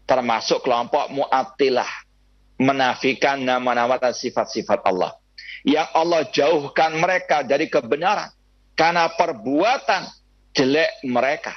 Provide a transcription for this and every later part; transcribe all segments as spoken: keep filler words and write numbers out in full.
termasuk kelompok Mu'attilah, menafikan nama-nama dan sifat-sifat Allah. Yang Allah jauhkan mereka dari kebenaran karena perbuatan jelek mereka.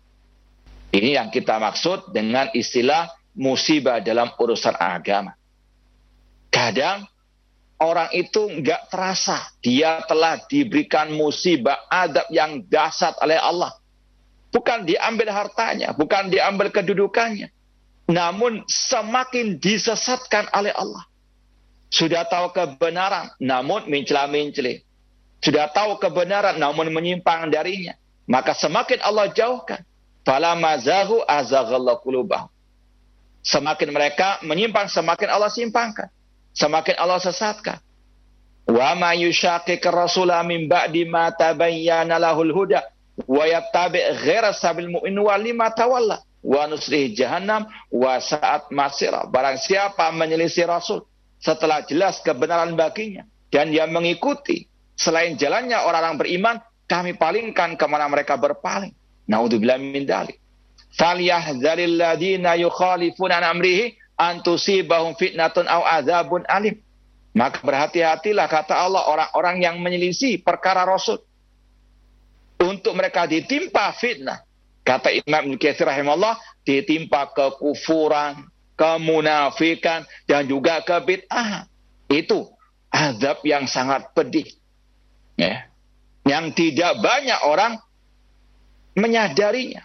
Ini yang kita maksud dengan istilah musibah dalam urusan agama. Kadang orang itu nggak terasa dia telah diberikan musibah adab yang dahsyat oleh Allah. Bukan diambil hartanya, bukan diambil kedudukannya, namun semakin disesatkan oleh Allah. Sudah tahu kebenaran, namun mencela-mencela. Sudah tahu kebenaran, namun menyimpang darinya. Maka semakin Allah jauhkan. Fala mazahu azaghallahu qulubahum. Semakin mereka menyimpang, semakin Allah simpangkan. Semakin Allah sesatkan. Wa ma yushaqiqir rasula min ba'di ma tabayyana lahul huda wa yattabi' ghaira sabil mu'min wa lima tawalla wa nuslihi jahannam wa sa'at masira. Barang siapa menyelisih Rasul setelah jelas kebenaran baginya dan dia mengikuti selain jalannya orang-orang beriman, kami palingkan kemana mereka berpaling. Naudzubillah min dzalik. Falyahdzaril ladzina yukhalifuna an amrihi an tusibahum fitnatun aw adzabun alim. Maka berhati-hatilah, kata Allah, orang-orang yang menyelisih perkara Rasul, untuk mereka ditimpa fitnah. Kata Imam Ibnu Katsir rahimahullah, ditimpa kekufuran, kemunafikan, dan juga kebid'ahan. Itu azab yang sangat pedih, ya, yang tidak banyak orang menyadarinya.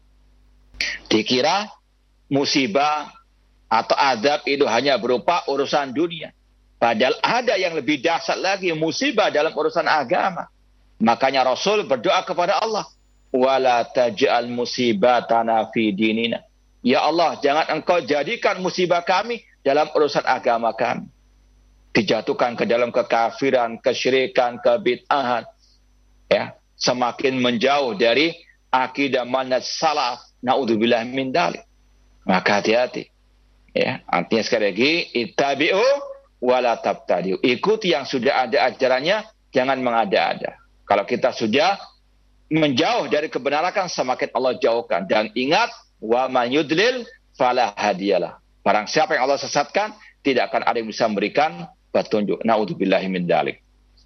Dikira musibah atau azab itu hanya berupa urusan dunia. Padahal ada yang lebih dahsyat lagi, musibah dalam urusan agama. Makanya Rasul berdoa kepada Allah, wala taj'al musibatana fi dinina. Ya Allah, jangan engkau jadikan musibah kami dalam urusan agama kami. Dijatuhkan ke dalam kekafiran, kesyirikan, kebid'ahan, ya, semakin menjauh dari akidah manhaj salaf. Naudzubillah min dzalik. Maka hati-hati. Ya, artinya sekali lagi, ittabi'u wala tabtadi'u. Ikuti yang sudah ada ajarannya, jangan mengada-ada. Kalau kita sudah menjauh dari kebenaran, semakin Allah jauhkan. Dan ingat, wa man yudlil fala hadiyalah. Barang siapa yang Allah sesatkan, tidak akan ada yang bisa memberikan petunjuk. Naudzubillah min dzalik.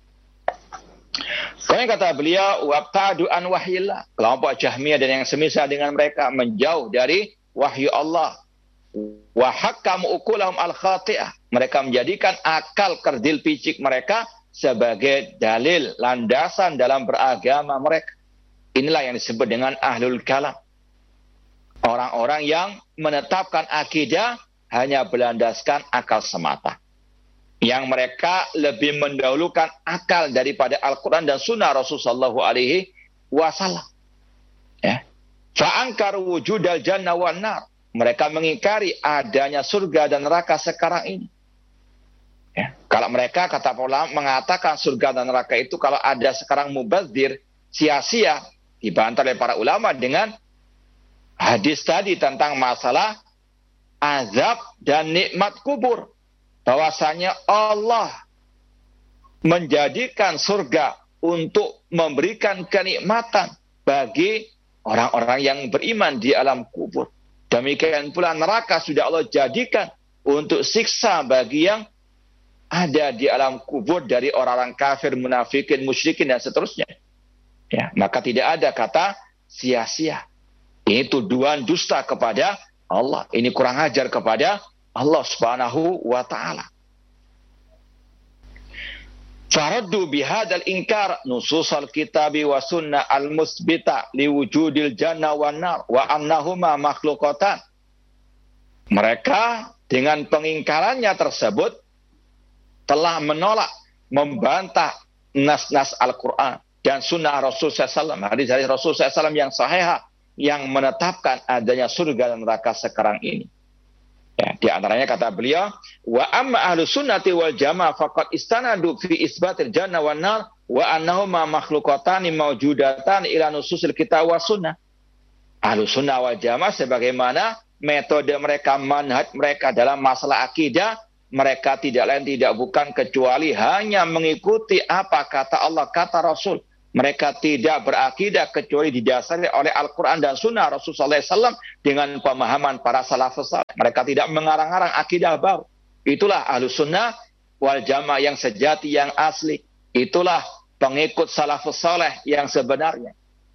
Kemudian kata beliau, wabtadu an wahyillah. Kelompok Jahmiyah dan yang semisal dengan mereka menjauh dari wahyu Allah. Wa hakkamu uqulahum al-khati'ah. Mereka menjadikan akal kerdil picik mereka sebagai dalil, landasan dalam beragama mereka. Inilah yang disebut dengan ahlul kalam. Orang-orang yang menetapkan akidah hanya berlandaskan akal semata. Yang mereka lebih mendahulukan akal daripada Al-Quran dan Sunnah Rasulullah Shallallahu Alaihi Wasallam. Ya. Fa'angkaru wujudal jannah wan nar. Mereka mengingkari adanya surga dan neraka sekarang ini. Ya. Kalau mereka, kata ulama, mengatakan surga dan neraka itu kalau ada sekarang mubazir, sia-sia, dibantah oleh para ulama dengan hadis tadi tentang masalah azab dan nikmat kubur. Bahwasanya Allah menjadikan surga untuk memberikan kenikmatan bagi orang-orang yang beriman di alam kubur. Demikian pula neraka sudah Allah jadikan untuk siksa bagi yang ada di alam kubur dari orang-orang kafir, munafikin, musyrikin, dan seterusnya. Ya, maka tidak ada kata sia-sia. Ini tuduhan dusta kepada Allah. Ini kurang ajar kepada Allah subhanahu wa ta'ala. Faraddu bihadal inkar nususal kitabi wa sunnah al-musbita liwujudil jannah wa nar wa annahuma makhluqatan. Mereka dengan pengingkarannya tersebut telah menolak, membantah nas-nas Al-Quran dan sunnah Rasul sallallahu alaihi wasallam, hadis dari Rasul sallallahu alaihi wasallam yang sahihah, yang menetapkan adanya surga dan neraka sekarang ini. Ya, di antaranya kata beliau, wa amma ahlus sunnati wal jamaah faqad istanadu fi isbatil jannah wan nar wa annahuma makhluqatan mawjudatan ila nususil kitab wa sunnah. Ahlus sunnah wal jamaah sebagaimana metode mereka, manhaj mereka dalam masalah akidah, mereka tidak lain tidak bukan kecuali hanya mengikuti apa kata Allah, kata Rasul, Mereka tidak berakidah kecuali didasari oleh Al-Quran dan Sunnah Rasulullah shallallahu alaihi wasallam dengan pemahaman para salafus saleh. Mereka tidak mengarang-arang akidah baru. Itulah Ahlus Sunnah wal Jamaah yang sejati, yang asli. Itulah pengikut salafus saleh yang sebenarnya.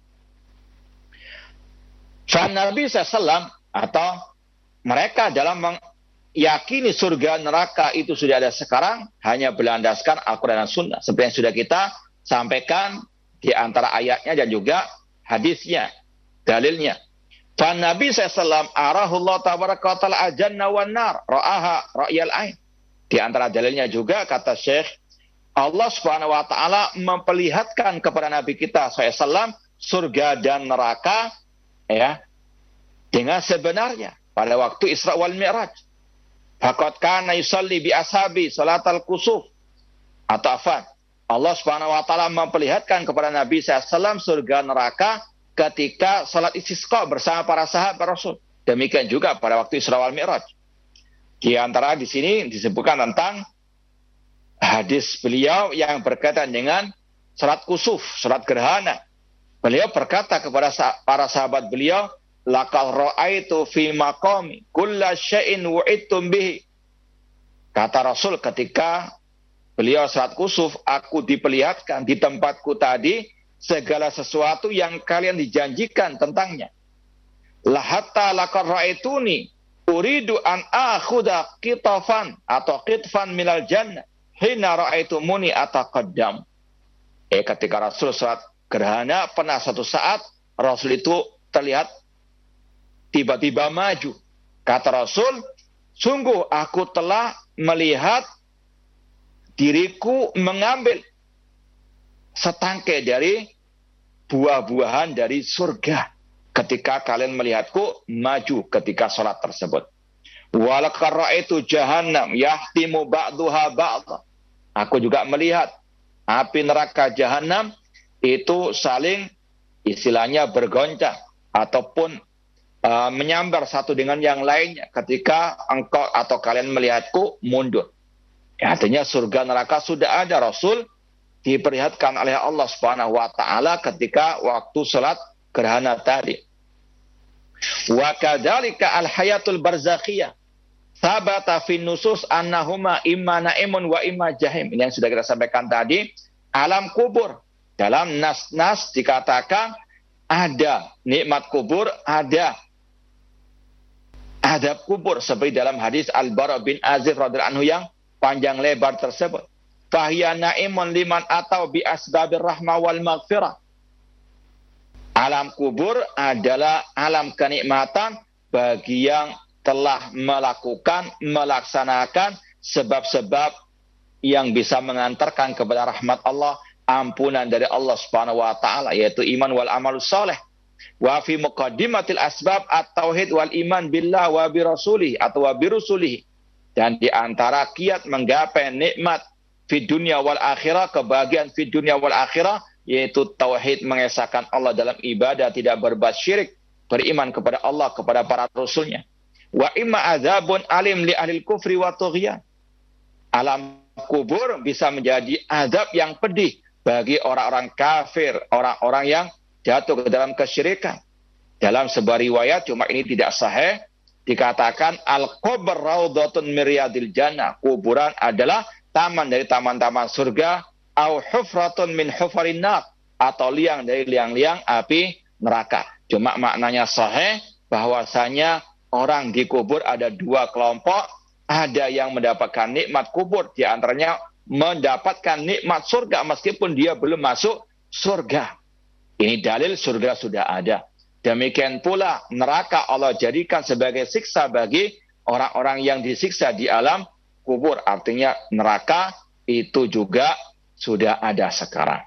Fan Nabi shallallahu alaihi wasallam atau mereka dalam meyakini surga neraka itu sudah ada sekarang hanya berlandaskan Al-Quran dan Sunnah. Seperti yang sudah kita sampaikan di antara ayatnya dan juga hadisnya, dalilnya. Fan Nabi shallallahu alaihi wasallam arahullah tabaraka wa ta'ala ajanna wan nar ra'aha ra'yal ain. Di antara dalilnya juga kata Syekh, Allah Subhanahu wa taala memperlihatkan kepada Nabi kita shallallahu alaihi wasallam surga dan neraka ya dengan sebenarnya pada waktu Isra wal Mi'raj. Faqad kana yusalli bi ashabi salatal kusuf atau afan. Allah Subhanahu wa taala memperlihatkan kepada Nabi shallallahu alaihi wasallam surga neraka ketika salat istisqa bersama para sahabat Rasul. Demikian juga pada waktu Isra wal Mi'raj. Di antara di sini disebutkan tentang hadis beliau yang berkaitan dengan salat kusuf, salat gerhana. Beliau berkata kepada para sahabat beliau, laqad ra'aitu fi maqami kulla syai'in wa'idtum bihi. Kata Rasul ketika beliau salat kusuf, aku diperlihatkan di tempatku tadi segala sesuatu yang kalian dijanjikan tentangnya. La hatta laqad ra'aituni uridu an akhudha qitafan atau qitfan minal jannah hina ra'aitumuni ataqaddam. Eh ketika Rasul salat gerhana pernah suatu saat Rasul itu terlihat tiba-tiba maju. Kata Rasul, sungguh aku telah melihat diriku mengambil setangkai dari buah-buahan dari surga ketika kalian melihatku maju ketika sholat tersebut. Walaqad ra'aitu jahannam yahtimu ba'duha ba'dha. Aku juga melihat api neraka jahannam itu saling istilahnya bergoncang ataupun uh, menyambar satu dengan yang lainnya ketika engkau atau kalian melihatku mundur. Ya, artinya surga neraka sudah ada. Rasul diperlihatkan oleh Allah Subhanahu wa taala ketika waktu salat gerhana tadi. Wa kadzalika al-hayatul barzakhiyah sabata fi nusus annahuma imma na'imun wa imma jahim. Ini yang sudah kita sampaikan tadi. Alam kubur dalam nas-nas dikatakan ada nikmat kubur, ada adab kubur seperti dalam hadis Al-Bara bin Azib radhiyallahu anhu yang panjang lebar tersebut. Fahiya na'imun liman atau bi asbabir rahmah wal maghfirah. Alam kubur adalah alam kenikmatan bagi yang telah melakukan, melaksanakan sebab-sebab yang bisa mengantarkan kepada rahmat Allah, ampunan dari Allah Subhanahu wa taala, yaitu iman wal amalus saleh. Wa fi muqaddimatil asbab at-tauhid wal iman billah wa bi rasulih atau wa bi rusulih. Dan di antara kiat menggapai nikmat fi dunia wal akhirah, kebahagiaan fi dunia wal akhirah, yaitu tauhid, mengesahkan Allah dalam ibadah, tidak berbuat syirik, beriman kepada Allah, kepada para rasulnya. Wa imma azabun alim li ahlil kufri wa tughyan. Alam kubur bisa menjadi azab yang pedih bagi orang-orang kafir, orang-orang yang jatuh ke dalam kesyirikan. Dalam sebuah riwayat, cuma ini tidak sahih, dikatakan al-qabr raudhatun min riyadil jannah. Kuburan adalah taman dari taman-taman surga, au hufratun min hufarin nar, atau liang dari liang-liang api neraka. Cuma maknanya sahih bahwasanya orang di kubur ada dua kelompok, ada yang mendapatkan nikmat kubur, di antaranya mendapatkan nikmat surga meskipun dia belum masuk surga. Ini dalil surga sudah ada. Demikian pula neraka Allah jadikan sebagai siksa bagi orang-orang yang disiksa di alam kubur. Artinya neraka itu juga sudah ada sekarang.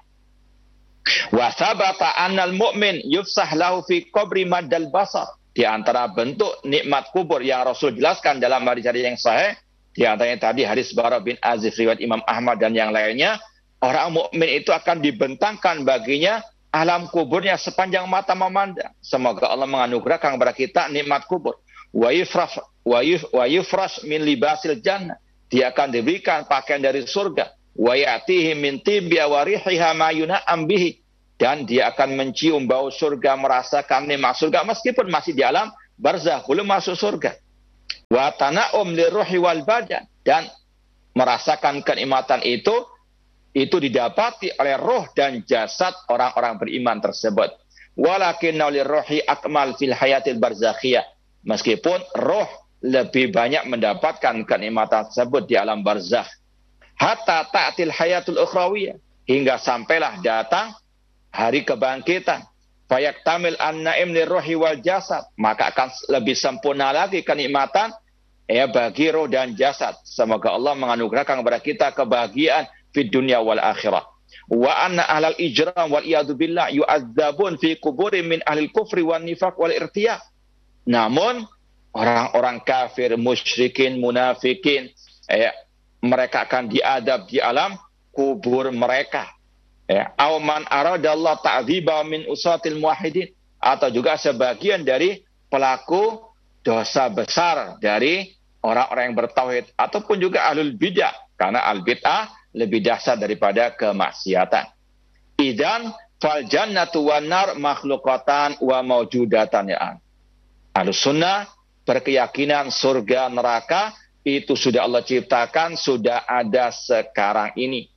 Wa sabata annal mu'min yufsah lahu fi qabri maddal basar. Di antara bentuk nikmat kubur yang Rasul jelaskan dalam hadis-hadis yang sahih, di antaranya tadi hadis Bara bin Azib riwayat Imam Ahmad dan yang lainnya, orang mukmin itu akan dibentangkan baginya alam kuburnya sepanjang mata memandang. Semoga Allah menganugerahkan kepada kita nikmat kubur. Wa yufrash wa yufrash min libasil jannah. Dia akan diberikan pakaian dari surga. Wa ya'tihi min tibbi wa rihiha ma yuna'am bihi. dan dia akan mencium bau surga, merasakan nikmat surga meskipun masih di alam barzah, belum masuk surga. Wa tana'um liruhi wal badan, dan merasakan kenikmatan itu itu didapati oleh roh dan jasad orang-orang beriman tersebut. Walakinna liruhi akmal fil hayatil barzakhiyah, meskipun roh lebih banyak mendapatkan kenikmatan tersebut di alam barzakh. Hatta ta'til hayatul ukhrawiyah, hingga sampailah datang hari kebangkitan. Fayaktamil an-na'im liruhi wal jasad, maka akan lebih sempurna lagi kenikmatan ya bagi roh dan jasad. Semoga Allah menganugerahkan kepada kita kebahagiaan di dunia wal akhirah. Wa anna ahlal ijram wal iyadu billah yu'adzabun fi kuburin min ahlil kufri wan nifaq wal irtiyah. Namun orang-orang kafir, musyrikin, munafikin, ya, mereka akan diadab di alam kubur mereka. Ya, aw man aradallahu ta'dziba min usatil muwahhidin, atau juga sebagian dari pelaku dosa besar dari orang-orang yang bertauhid ataupun juga ahlul bidah, karena al bid'ah lebih dahsyat daripada kemaksiatan. Idan fal jannatu wan nar makhluqatan wa mawjudatan ya. Ahlus sunnah berkeyakinan surga neraka itu sudah Allah ciptakan, sudah ada sekarang ini.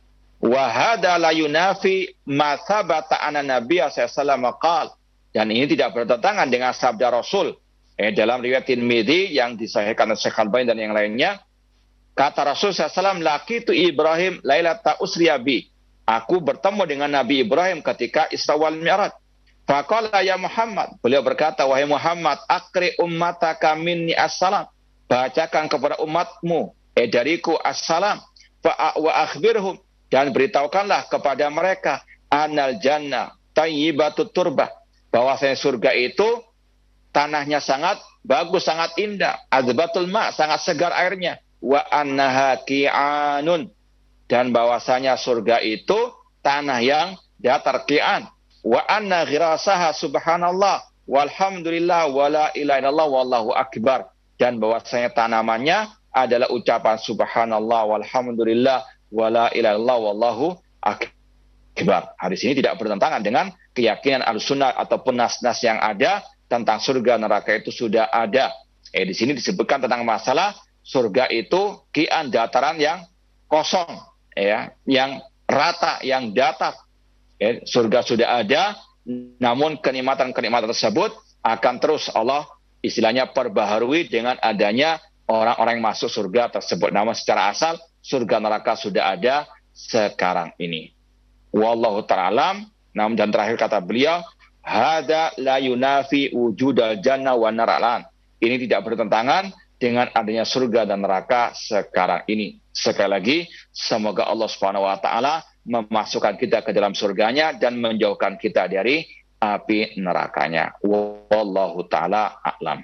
Wa hada la yunafi ma thabata anna nabiyya sallallahu alaihi wasallam qala, dan ini tidak bertentangan dengan sabda Rasul eh, dalam riwayat Tirmidzi yang disahihkan oleh Syekh Al-Albani dan yang lainnya. Kata Rasul sallallahu alaihi wasallam, laqitu Ibrahim lailata usriya bi, aku bertemu dengan Nabi Ibrahim ketika Isra wal Mi'raj. Faqala ya Muhammad, beliau berkata, wahai Muhammad, akri ummataka minni assalam, bacakan kepada umatmu eh dariku assalam, fa wa akhbirhum, dan beritahukanlah kepada mereka, anal jannah tayyibatut turbah, bahwasanya surga itu tanahnya sangat bagus, sangat indah, azbatul ma, sangat segar airnya, wa annaha qi'anun, dan bahwasanya surga itu tanah yang datar, qi'an, wa anna ghirasaha subhanallah walhamdulillah wala ilaha illallah wallahu akbar, dan bahwasanya tanamannya adalah ucapan subhanallah walhamdulillah wala ilaha illallah wallahu akbar. Hadis ini tidak bertentangan dengan keyakinan Ahlussunnah ataupun nas-nas yang ada tentang surga neraka itu sudah ada. Eh di sini disebutkan tentang masalah surga itu kian, dataran yang kosong, ya, yang rata, yang datar. Eh, surga sudah ada, namun kenikmatan-kenikmatan tersebut akan terus Allah istilahnya perbaharui dengan adanya orang-orang yang masuk surga tersebut. Namun secara asal surga neraka sudah ada sekarang ini. Wallahu ta'ala. Namun dan terakhir kata beliau, hada la yunafi wujudal jannah wa naralan. Ini tidak bertentangan dengan adanya surga dan neraka sekarang ini. Sekali lagi, semoga Allah Subhanahu wa taala memasukkan kita ke dalam surganya dan menjauhkan kita dari api nerakanya. Wallahu taala a'lam.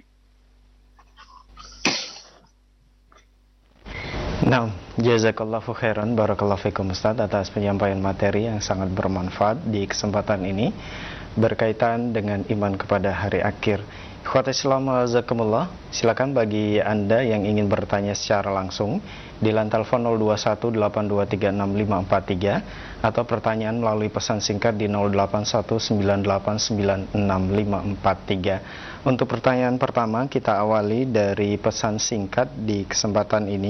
Nah, jazakallahu khairan, barakallahu fikum Ustaz atas penyampaian materi yang sangat bermanfaat di kesempatan ini berkaitan dengan iman kepada hari akhir. Ikhwat Islam azakumullah, silakan bagi Anda yang ingin bertanya secara langsung di line telepon nol dua satu delapan dua tiga enam lima empat tiga atau pertanyaan melalui pesan singkat di nol delapan satu sembilan delapan sembilan enam lima empat tiga. Untuk pertanyaan pertama kita awali dari pesan singkat di kesempatan ini.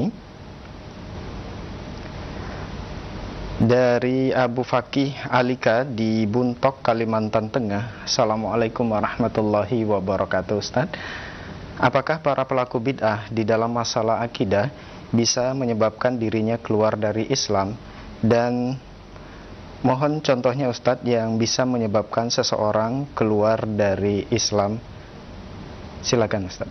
Dari Abu Fakih Alika di Buntok, Kalimantan Tengah. Assalamualaikum warahmatullahi wabarakatuh. Ustaz, apakah para pelaku bid'ah di dalam masalah akidah bisa menyebabkan dirinya keluar dari Islam? Dan mohon contohnya Ustaz yang bisa menyebabkan seseorang keluar dari Islam. Silakan Ustaz.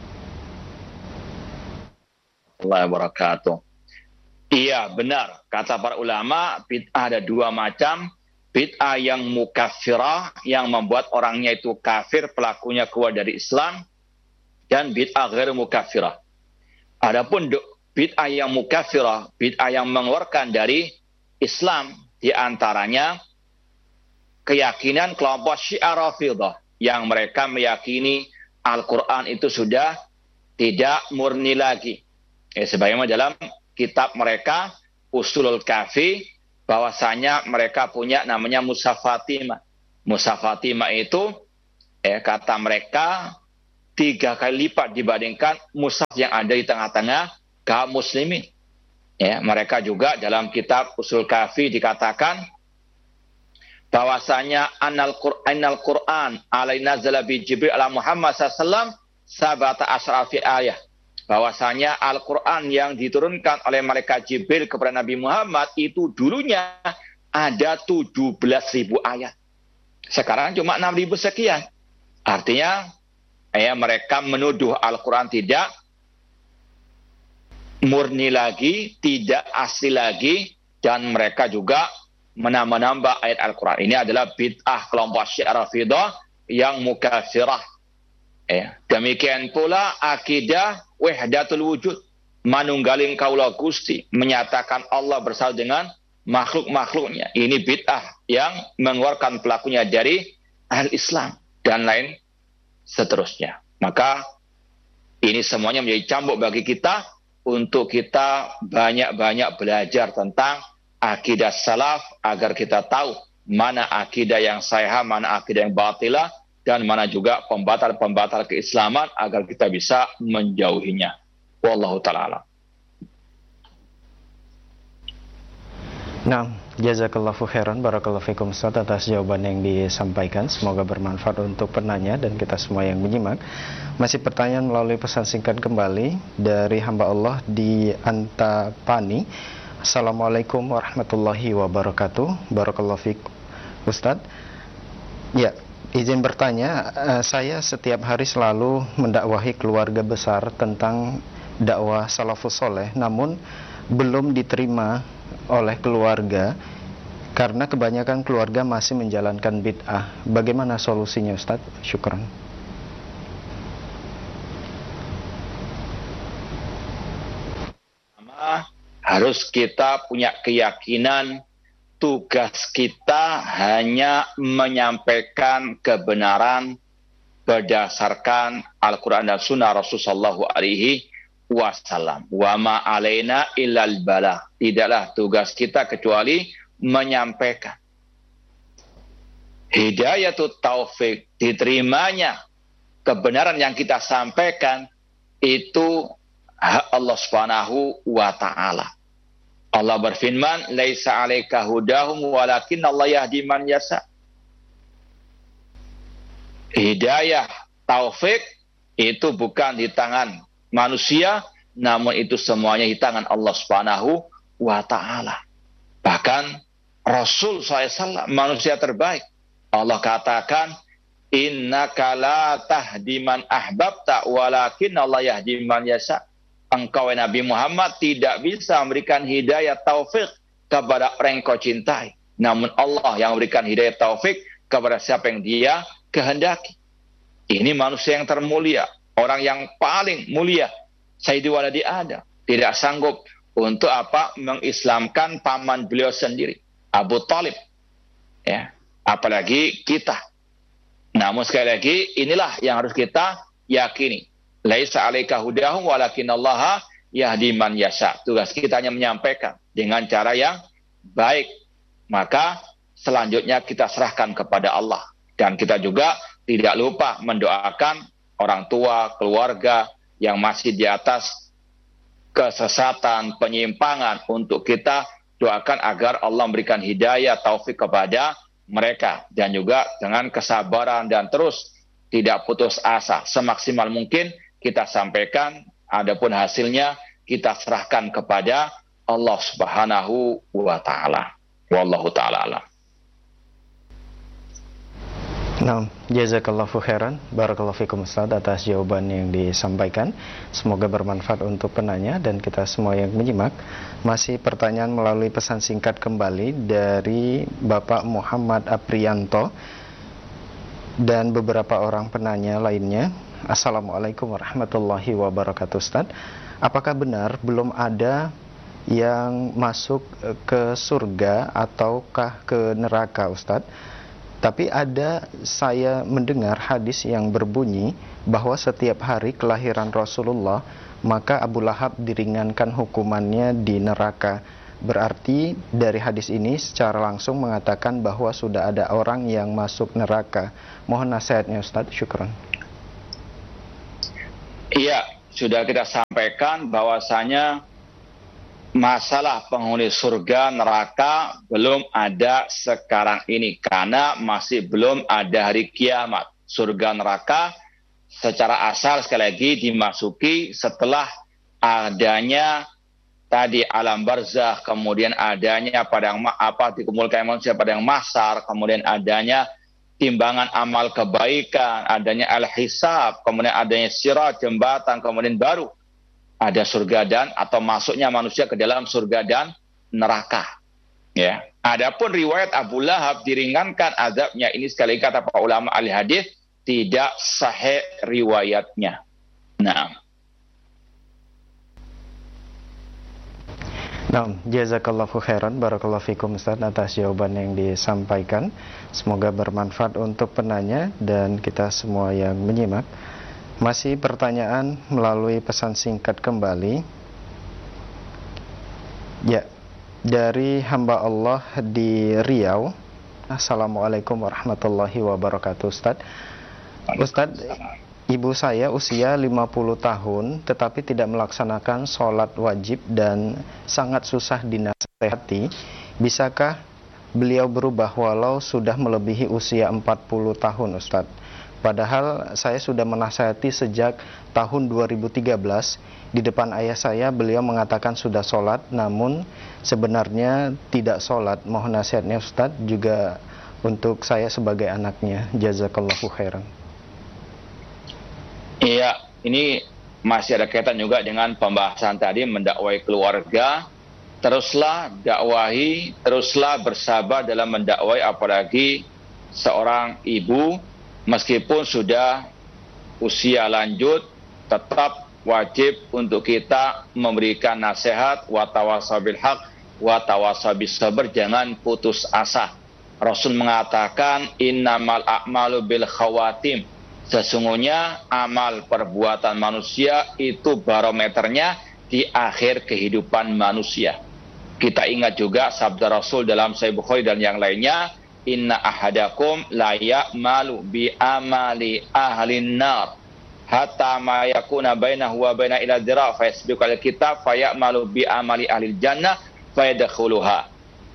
Waalaikumsalam wabarakatuh. Iya, benar. Kata para ulama, bid'ah ada dua macam. Bid'ah yang mukaffirah, yang membuat orangnya itu kafir, pelakunya keluar dari Islam. Dan bid'ah ghair mukaffirah. Adapun bid'ah yang mukaffirah, bid'ah yang mengeluarkan dari Islam, di antaranya keyakinan kelompok Syiah Rafidhah, yang mereka meyakini Al-Quran itu sudah tidak murni lagi. Ya, sebagaimana dalam kitab mereka Ushulul Kafi, bahwasanya mereka punya namanya Mushaf Fatimah. Mushaf Fatimah itu eh, kata mereka tiga kali lipat dibandingkan mushaf yang ada di tengah-tengah kaum muslimin. Ya, mereka juga dalam kitab Usul Kafi dikatakan bahwasanya annal Qur'an Qur'an alaina nazala bi Jibril ala Muhammad sallallahu alaihi wasallam sabata asrafi ayah. Bahwasanya Al-Qur'an yang diturunkan oleh malaikat Jibril kepada Nabi Muhammad itu dulunya ada tujuh belas ribu ayat. Sekarang cuma enam ribu sekian. Artinya ya, mereka menuduh Al-Qur'an tidak murni lagi, tidak asli lagi, dan mereka juga menambah-nambah ayat Al-Quran. Ini adalah bid'ah kelompok Syiah Rafidah yang mukafirah. Ya. Demikian pula akidah wahdatul wujud, manunggaling kaula Gusti, menyatakan Allah bersama dengan makhluk-makhluknya. Ini bid'ah yang mengeluarkan pelakunya dari al-Islam dan lain seterusnya. Maka ini semuanya menjadi cambuk bagi kita untuk kita banyak-banyak belajar tentang akidah salaf agar kita tahu mana akidah yang sahih, mana akidah yang batilah, dan mana juga pembatal-pembatal keislaman agar kita bisa menjauhinya. Wallahu ta'ala. Nah, jazakallahu khairan, barakallahu fikum Ustaz atas jawaban yang disampaikan. Semoga bermanfaat untuk penanya dan kita semua yang menyimak. Masih pertanyaan melalui pesan singkat kembali dari hamba Allah di Antapani. Assalamualaikum warahmatullahi wabarakatuh. Barakallahu fikum Ustaz. Ya, izin bertanya, saya setiap hari selalu mendakwahi keluarga besar tentang dakwah salafus soleh, namun belum diterima oleh keluarga karena kebanyakan keluarga masih menjalankan bid'ah. Bagaimana solusinya Ustaz? Syukran. Harus kita punya keyakinan tugas kita hanya menyampaikan kebenaran berdasarkan Al-Quran dan Sunnah Rasulullah Shallallahu Alaihi Wasallam. Wa ma alaina illal balah. Tidaklah tugas kita kecuali menyampaikan. Hidayatut taufik, diterimanya kebenaran yang kita sampaikan itu hak Allah Subhanahu wa taala. Allah berfirman, "Laisa 'alaika hudahum walakin Allah yahdi man yasha." Hidayah, taufik itu bukan di tangan manusia, namun itu semuanya di tangan Allah Subhanahu wa taala. Bahkan Rasul sallallahu alaihi wasallam manusia terbaik. Allah katakan, "Innaka la tahdi man ahbabta walakin Allah yahdi man yasha." Engkau Nabi Muhammad tidak bisa memberikan hidayah taufik kepada orang yang kau cintai, namun Allah yang memberikan hidayah taufik kepada siapa yang Dia kehendaki. Ini manusia yang termulia, orang yang paling mulia, Sayyidi Waladi Adam, tidak sanggup untuk apa mengislamkan paman beliau sendiri, Abu Talib, ya, apalagi kita. Namun sekali lagi, inilah yang harus kita yakini. Laisa 'alaika hudahum walakinallaha yahdi man yasha. Tugas kita hanya menyampaikan dengan cara yang baik. Maka selanjutnya kita serahkan kepada Allah, dan kita juga tidak lupa mendoakan orang tua, keluarga yang masih di atas kesesatan, penyimpangan, untuk kita doakan agar Allah memberikan hidayah taufik kepada mereka, dan juga dengan kesabaran dan terus tidak putus asa, semaksimal mungkin kita sampaikan, adapun hasilnya kita serahkan kepada Allah Subhanahu wa taala. Wallahu taala alam. Nah, jazakallahu khairan, barakallahu fikum Ustaz atas jawaban yang disampaikan. Semoga bermanfaat untuk penanya dan kita semua yang menyimak. Masih pertanyaan melalui pesan singkat kembali dari Bapak Muhammad Aprianto dan beberapa orang penanya lainnya. Assalamualaikum warahmatullahi wabarakatuh Ustaz. Apakah benar belum ada yang masuk ke surga ataukah ke neraka Ustaz? Tapi ada, saya mendengar hadis yang berbunyi bahwa setiap hari kelahiran Rasulullah maka Abu Lahab diringankan hukumannya di neraka. Berarti dari hadis ini secara langsung mengatakan bahwa sudah ada orang yang masuk neraka. Mohon nasihatnya Ustaz. Syukran. Iya, sudah kita sampaikan bahwasanya masalah penghuni surga neraka belum ada sekarang ini karena masih belum ada hari kiamat. Surga neraka secara asal sekali lagi dimasuki setelah adanya tadi alam barzakh, kemudian adanya padang apa dikumpulkan manusia padang mahsyar, kemudian adanya timbangan amal kebaikan, adanya al-hisab, kemudian adanya sirat jembatan, kemudian baru ada surga dan atau masuknya manusia ke dalam surga dan neraka. Ya. Adapun riwayat Abu Lahab diringankan azabnya, ini sekali kata para ulama ahli hadis tidak sahih riwayatnya. Nah. Nah, jazakallahu khairan, barakallahu fikum Ustaz atas jawaban yang disampaikan. Semoga bermanfaat untuk penanya dan kita semua yang menyimak. Masih pertanyaan melalui pesan singkat kembali. Ya, dari hamba Allah di Riau. Assalamualaikum warahmatullahi wabarakatuh Ustaz. Ustaz, ibu saya usia lima puluh tahun tetapi tidak melaksanakan sholat wajib dan sangat susah dinasehati. Bisakah beliau berubah walau sudah melebihi usia empat puluh tahun Ustaz? Padahal saya sudah menasehati sejak tahun dua ribu tiga belas. Di depan ayah saya beliau mengatakan sudah sholat, namun sebenarnya tidak sholat. Mohon nasihatnya Ustaz, juga untuk saya sebagai anaknya. Jazakallahu khairan. Iya, ini masih ada kaitan juga dengan pembahasan tadi mendakwai keluarga. Teruslah dakwahi, teruslah bersabar dalam mendakwai, apalagi seorang ibu meskipun sudah usia lanjut tetap wajib untuk kita memberikan nasihat, wa tawasaw bil haq wa tawasaw bis sabr, jangan putus asa. Rasul mengatakan innamal a'malu bil khawatim. Sesungguhnya amal perbuatan manusia itu barometernya di akhir kehidupan manusia. Kita ingat juga sabda Rasul dalam Sahih Bukhari dan yang lainnya, inna ahadakum la ya'malu bi amali ahlin nar hatta ma yakuna bainahu wa baina ila dhira fa yasbiqu al kitab fa ya'malu bi amali ahlil jannah fa yadkhuluha.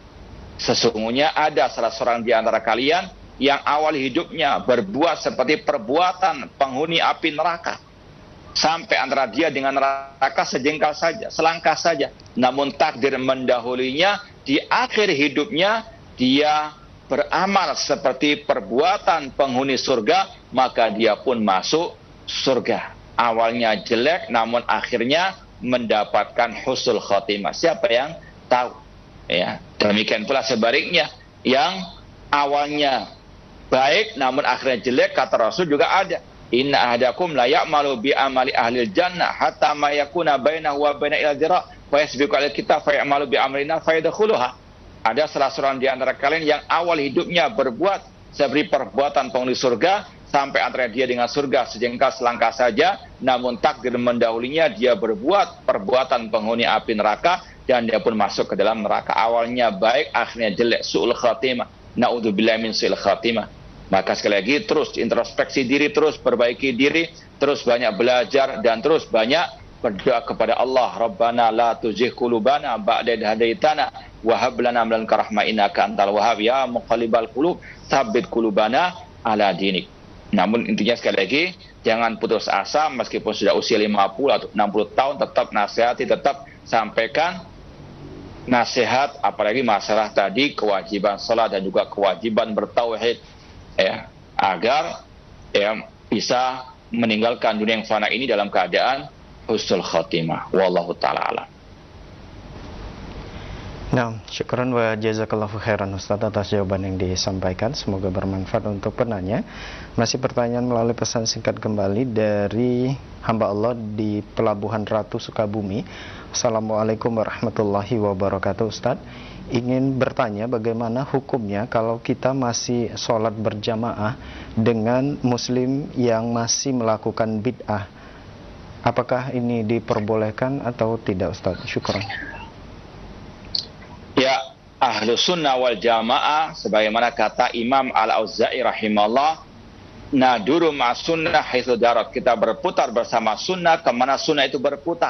Sesungguhnya ada salah seorang di antara kalian yang awal hidupnya berbuat seperti perbuatan penghuni api neraka, sampai antara dia dengan neraka sejengkal saja, selangkah saja. Namun takdir mendahulunya, di akhir hidupnya dia beramal seperti perbuatan penghuni surga, maka dia pun masuk surga. Awalnya jelek, namun akhirnya mendapatkan husnul khotimah. Siapa yang tahu? Ya, demikian pula sebaliknya, yang awalnya baik namun akhirnya jelek, kata Rasul juga ada. Inna ahadakum la ya'malu bi amali ahlil jannah hatta ma yakuna bainahu wa baina ila dhira fa yasbiqu al kitab fa ya'malu bi amrina fa yadkhuluha. Ada salah seorang di antara kalian yang awal hidupnya berbuat seperti perbuatan penghuni surga, sampai antara dia dengan surga sejengkal selangkah saja, namun takdir mendahulunya dia berbuat perbuatan penghuni api neraka dan dia pun masuk ke dalam neraka. Awalnya baik, akhirnya jelek, su'ul khatimah. Na'udzubillahi min su'il khatimah. Maka sekali lagi terus introspeksi diri, terus perbaiki diri, terus banyak belajar dan terus banyak berdoa kepada Allah. Rabbana la tuzigh qulubana ba'da idh hadaitana wa hab lana min ladunka rahmah innaka antal wahhab ya muqallibal qulub tsabbit qulubana ala dinik. Namun intinya sekali lagi jangan putus asa, meskipun sudah usia lima puluh atau enam puluh tahun, tetap nasihati, tetap sampaikan nasihat, apalagi masalah tadi kewajiban salat dan juga kewajiban bertauhid, ya, agar ya bisa meninggalkan dunia yang fana ini dalam keadaan husnul khotimah. Wallahu ta'ala alam. Nah, syukran wa jazakallahu khairan Ustaz atas jawaban yang disampaikan. Semoga bermanfaat untuk penanya. Masih pertanyaan melalui pesan singkat kembali dari hamba Allah di Pelabuhan Ratu Sukabumi. Assalamualaikum warahmatullahi wabarakatuh Ustaz. Ingin bertanya bagaimana hukumnya kalau kita masih sholat berjamaah dengan muslim yang masih melakukan bid'ah. Apakah ini diperbolehkan atau tidak Ustaz? Syukran. ahlu sunnah wal jamaah, sebagaimana kata Imam Al-Auza'i rahimahullah, naduru ma sunnah haitsu darat, kita berputar bersama sunnah kemana sunnah itu berputar.